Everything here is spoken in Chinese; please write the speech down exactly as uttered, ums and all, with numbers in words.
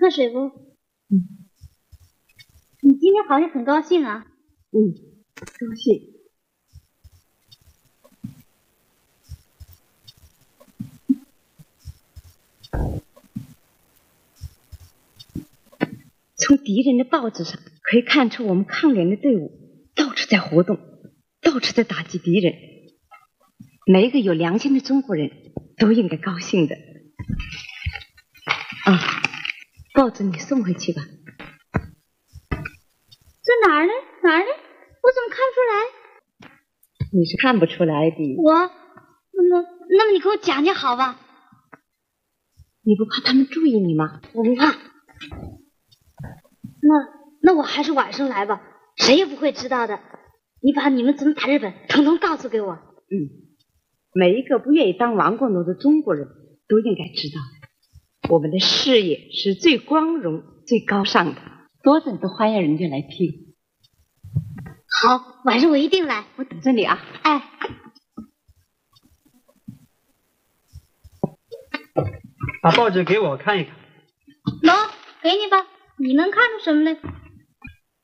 喝水不？ 嗯。 你今天好像很高兴啊。 嗯，高兴。从敌人的报纸上可以看出，我们抗联的队伍到处在活动，到处在打击敌人。每一个有良心的中国人都应该高兴的。啊，报纸你送回去吧。 在哪儿呢？哪儿呢？我怎么看不出来？ 你是看不出来的。 我，那么，那么你给我讲讲好吧？ 你不怕他们注意你吗？ 我不怕。那那我还是晚上来吧，谁也不会知道的。你把你们怎么打日本统统告诉给我。 嗯，每一个不愿意当亡国奴的中国人都应该知道，我们的事业是最光荣、最高尚的。多着都欢迎人家来听。 好，晚上我一定来， 我等着你啊。 哎， 把报纸给我看一看。 喏，给你吧。你能看出什么呢？